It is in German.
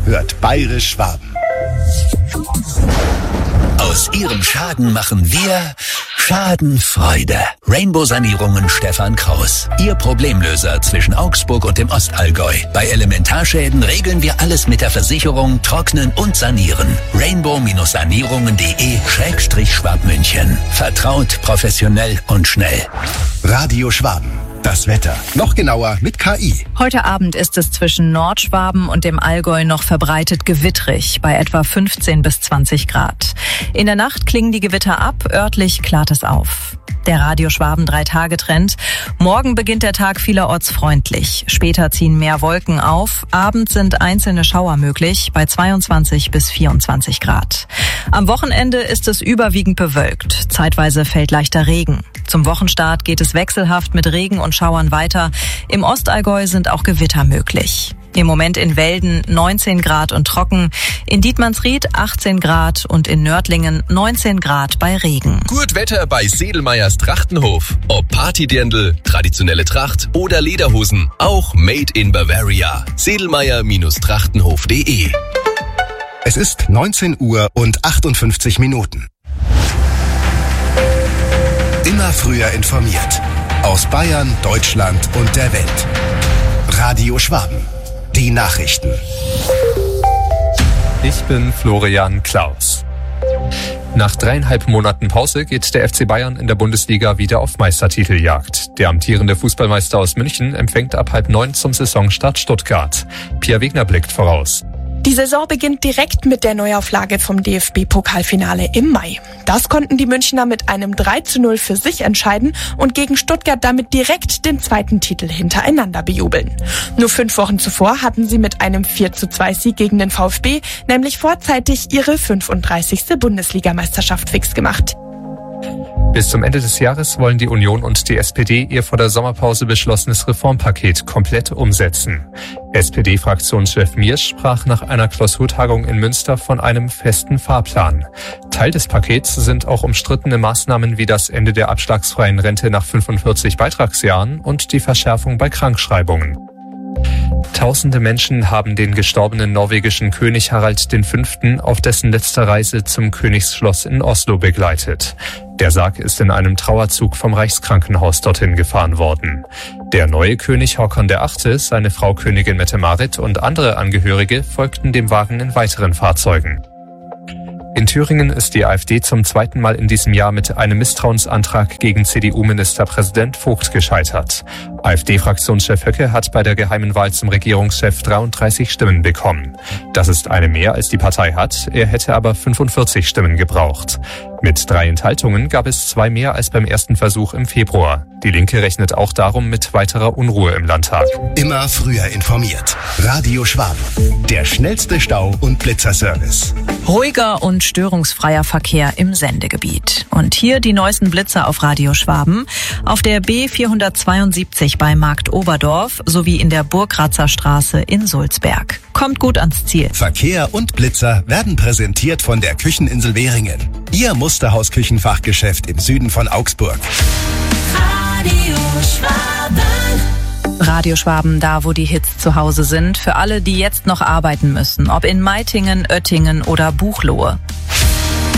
hört Bayerisch Schwaben. Aus Ihrem Schaden machen wir Schadenfreude. Rainbow-Sanierungen Stefan Kraus. Ihr Problemlöser zwischen Augsburg und dem Ostallgäu. Bei Elementarschäden regeln wir alles mit der Versicherung, trocknen und sanieren. Rainbow-sanierungen.de/Schwabmünchen. Vertraut, professionell und schnell. Radio Schwaben. Das Wetter. Noch genauer mit KI. Heute Abend ist es zwischen Nordschwaben und dem Allgäu noch verbreitet gewittrig, bei etwa 15 bis 20 Grad. In der Nacht klingen die Gewitter ab, örtlich klart es auf. Der Radio Schwaben 3-Tage-Trend. Morgen beginnt der Tag vielerorts freundlich. Später ziehen mehr Wolken auf. Abends sind einzelne Schauer möglich, bei 22 bis 24 Grad. Am Wochenende ist es überwiegend bewölkt. Zeitweise fällt leichter Regen. Zum Wochenstart geht es wechselhaft mit Regen und Schauern weiter. Im Ostallgäu sind auch Gewitter möglich. Im Moment in Welden 19 Grad und trocken, in Dietmannsried 18 Grad und in Nördlingen 19 Grad bei Regen. Gut Wetter bei Sedelmeyers Trachtenhof. Ob Partydirndl, traditionelle Tracht oder Lederhosen, auch made in Bavaria. Sedelmeyer-Trachtenhof.de. Es ist 19 Uhr und 58 Minuten. Immer früher informiert. Aus Bayern, Deutschland und der Welt. Radio Schwaben. Die Nachrichten. Ich bin Florian Klaus. Nach 3,5 Monaten Pause geht der FC Bayern in der Bundesliga wieder auf Meistertiteljagd. Der amtierende Fußballmeister aus München empfängt ab 8:30 zum Saisonstart Stuttgart. Pia Wegner blickt voraus. Die Saison beginnt direkt mit der Neuauflage vom DFB-Pokalfinale im Mai. Das konnten die Münchner mit einem 3:0 für sich entscheiden und gegen Stuttgart damit direkt den zweiten Titel hintereinander bejubeln. Nur 5 Wochen zuvor hatten sie mit einem 4:2-Sieg gegen den VfB nämlich vorzeitig ihre 35. Bundesligameisterschaft fix gemacht. Bis zum Ende des Jahres wollen die Union und die SPD ihr vor der Sommerpause beschlossenes Reformpaket komplett umsetzen. SPD-Fraktionschef Miersch sprach nach einer Klausurtagung in Münster von einem festen Fahrplan. Teil des Pakets sind auch umstrittene Maßnahmen wie das Ende der abschlagsfreien Rente nach 45 Beitragsjahren und die Verschärfung bei Krankschreibungen. Tausende Menschen haben den gestorbenen norwegischen König Harald V. auf dessen letzter Reise zum Königsschloss in Oslo begleitet. Der Sarg ist in einem Trauerzug vom Reichskrankenhaus dorthin gefahren worden. Der neue König Håkon VIII., seine Frau Königin Mette-Marit und andere Angehörige folgten dem Wagen in weiteren Fahrzeugen. In Thüringen ist die AfD zum zweiten Mal in diesem Jahr mit einem Misstrauensantrag gegen CDU-Ministerpräsident Vogt gescheitert. AfD-Fraktionschef Höcke hat bei der geheimen Wahl zum Regierungschef 33 Stimmen bekommen. Das ist eine mehr, als die Partei hat. Er hätte aber 45 Stimmen gebraucht. Mit 3 Enthaltungen gab es 2 mehr als beim ersten Versuch im Februar. Die Linke rechnet auch darum mit weiterer Unruhe im Landtag. Immer früher informiert. Radio Schwaben. Der schnellste Stau- und Blitzerservice. Ruhiger und störungsfreier Verkehr im Sendegebiet. Und hier die neuesten Blitzer auf Radio Schwaben. Auf der B472 bei Markt Oberdorf sowie in der Burgratzer Straße in Sulzberg. Kommt gut ans Ziel. Verkehr und Blitzer werden präsentiert von der Kücheninsel Währingen. Ihr Musterhaus-Küchenfachgeschäft im Süden von Augsburg. Radio Schwaben. Radio Schwaben, da wo die Hits zu Hause sind. Für alle, die jetzt noch arbeiten müssen. Ob in Meitingen, Oettingen oder Buchloe.